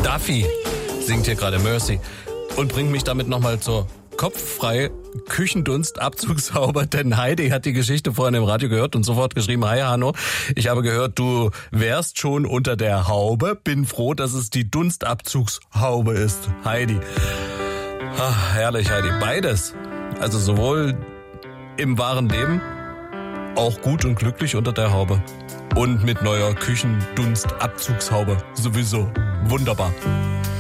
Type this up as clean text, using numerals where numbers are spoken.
Duffy singt hier gerade Mercy und bringt mich damit nochmal zur kopffrei Küchendunst-Abzugshaube, denn Heidi hat die Geschichte vorhin im Radio gehört und sofort geschrieben, hi Hanno, ich habe gehört, du wärst schon unter der Haube, bin froh, dass es die Dunstabzugshaube ist. Heidi. Ach, herrlich, Heidi. Beides. Also sowohl im wahren Leben, auch gut und glücklich unter der Haube. Und mit neuer Küchendunst-Abzugshaube. Sowieso. Wunderbar.